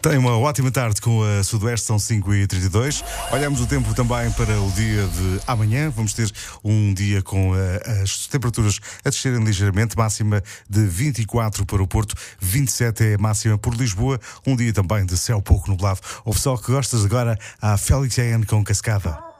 Tem uma ótima tarde com a Sudoeste, são 5h32. Olhamos o tempo também para o dia de amanhã. Vamos ter um dia com as temperaturas a descerem ligeiramente, máxima de 24 para o Porto, 27 é a máxima por Lisboa. Um dia também de céu pouco nublado. O pessoal que gostas agora, a Félix AM com Cascada.